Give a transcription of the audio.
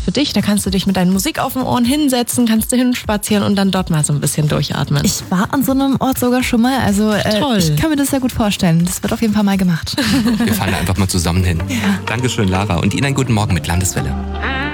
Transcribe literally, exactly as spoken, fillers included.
für dich. Da kannst du dich mit deinen Musik auf den Ohren hinsetzen, kannst du hinspazieren und dann dort mal so ein bisschen durchatmen. Ich war an so einem Ort sogar schon mal, also äh, Toll. Ich kann mir das sehr gut vorstellen. Das wird auf jeden Fall mal gemacht. Wir fahren da einfach mal zusammen hin. Ja. Dankeschön, Lara. Und Ihnen einen guten Morgen mit Landeswelle.